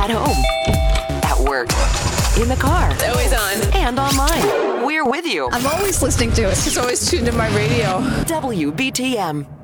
At home, at work, in the car, Always on. and online. We're with you. I'm always listening to it. It's always tuned in my radio. WBTM.